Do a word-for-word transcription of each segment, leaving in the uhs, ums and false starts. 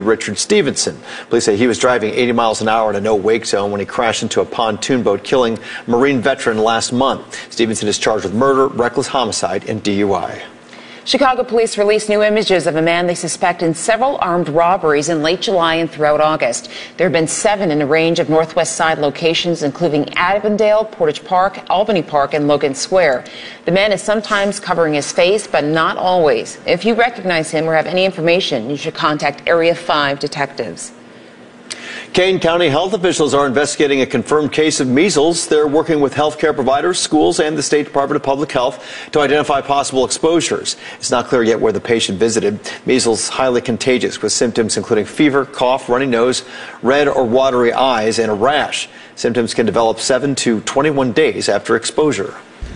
Richard Stevenson. Police say he was driving eighty miles an hour in a no-wake zone when he crashed into a pontoon boat, killing a Marine veteran last month. Stevenson is charged with murder, reckless homicide, and D U I. Chicago police released new images of a man they suspect in several armed robberies in late July and throughout August. There have been seven in a range of Northwest Side locations, including Avondale, Portage Park, Albany Park, and Logan Square. The man is sometimes covering his face, but not always. If you recognize him or have any information, you should contact Area five detectives. Kane County health officials are investigating a confirmed case of measles. They're working with healthcare providers, schools, and the State Department of Public Health to identify possible exposures. It's not clear yet where the patient visited. Measles is highly contagious, with symptoms including fever, cough, runny nose, red or watery eyes, and a rash. Symptoms can develop seven to twenty-one days after exposure.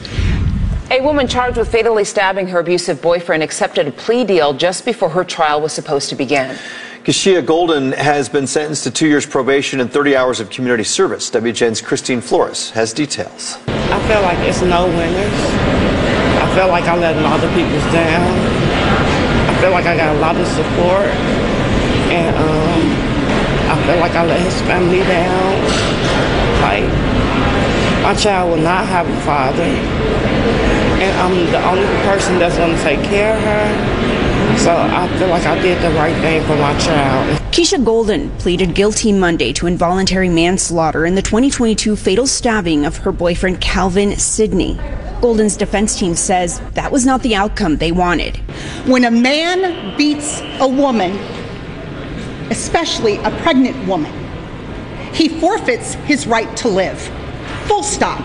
A woman charged with fatally stabbing her abusive boyfriend accepted a plea deal just before her trial was supposed to begin. Keshia Golden has been sentenced to two years probation and thirty hours of community service. W G N's Christine Flores has details. I feel like it's no winners. I feel like I let a lot of people down. I feel like I got a lot of support. And um, I feel like I let his family down. Like, my child will not have a father. And I'm the only person that's going to take care of her. So I feel like I did the right thing for my child. Keshia Golden pleaded guilty Monday to involuntary manslaughter in the twenty twenty-two fatal stabbing of her boyfriend Calvin Sidney. Golden's defense team says that was not the outcome they wanted. When a man beats a woman, especially a pregnant woman, he forfeits his right to live. Full stop.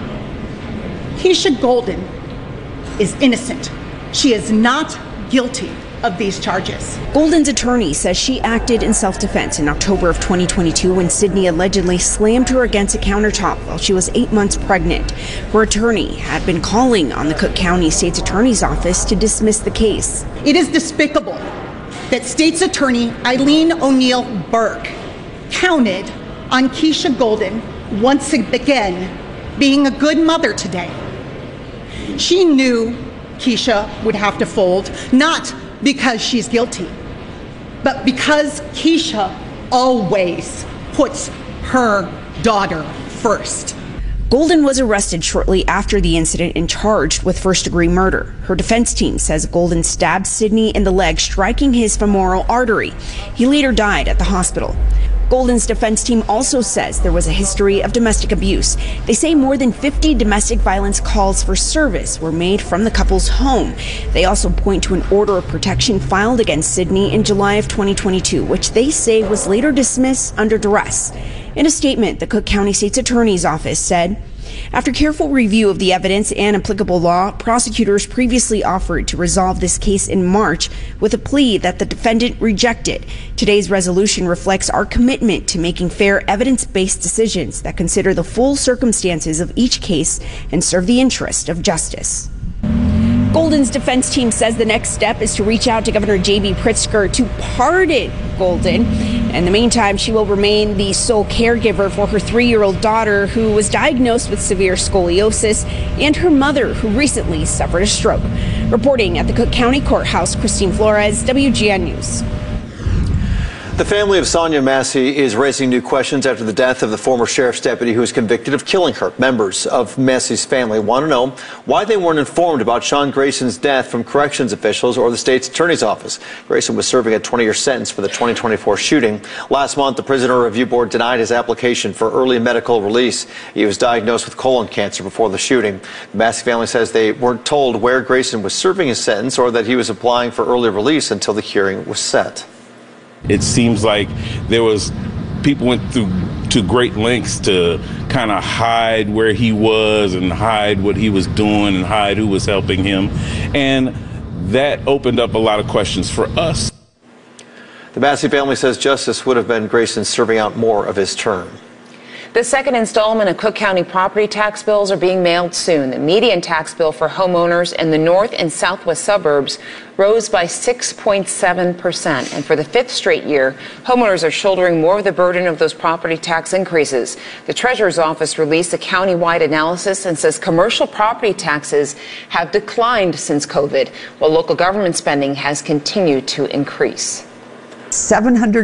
Keshia Golden is innocent. She is not guilty of these charges. Golden's attorney says she acted in self-defense in October of twenty twenty-two when Sidney allegedly slammed her against a countertop while she was eight months pregnant. Her attorney had been calling on the Cook County State's Attorney's Office to dismiss the case. It is despicable that State's Attorney Eileen O'Neill Burke counted on Keshia Golden once again being a good mother today. She knew Keshia would have to fold, not because she's guilty, but because Keshia always puts her daughter first. Golden was arrested shortly after the incident and charged with first-degree murder. Her defense team says Golden stabbed Sidney in the leg, striking his femoral artery. He later died at the hospital. Golden's defense team also says there was a history of domestic abuse. They say more than fifty domestic violence calls for service were made from the couple's home. They also point to an order of protection filed against Sidney in July of twenty twenty-two, which they say was later dismissed under duress. In a statement, the Cook County State's Attorney's Office said, after careful review of the evidence and applicable law, prosecutors previously offered to resolve this case in March with a plea that the defendant rejected. Today's resolution reflects our commitment to making fair, evidence-based decisions that consider the full circumstances of each case and serve the interest of justice. Golden's defense team says the next step is to reach out to Governor J B Pritzker to pardon Golden. In the meantime, she will remain the sole caregiver for her three-year-old daughter, who was diagnosed with severe scoliosis, and her mother, who recently suffered a stroke. Reporting at the Cook County Courthouse, Christine Flores, W G N News. The family of Sonia Massey is raising new questions after the death of the former sheriff's deputy who was convicted of killing her. Members of Massey's family want to know why they weren't informed about Sean Grayson's death from corrections officials or the state's attorney's office. Grayson was serving a twenty-year sentence for the twenty twenty-four shooting. Last month, the Prisoner Review Board denied his application for early medical release. He was diagnosed with colon cancer before the shooting. The Massey family says they weren't told where Grayson was serving his sentence or that he was applying for early release until the hearing was set. It seems like there was people went through to great lengths to kind of hide where he was and hide what he was doing and hide who was helping him. And that opened up a lot of questions for us. The Massey family says justice would have been Grayson serving out more of his term. The second installment of Cook County property tax bills are being mailed soon. The median tax bill for homeowners in the north and southwest suburbs rose by six point seven percent. And for the fifth straight year, homeowners are shouldering more of the burden of those property tax increases. The Treasurer's Office released a county-wide analysis and says commercial property taxes have declined since COVID, while local government spending has continued to increase. seven hundred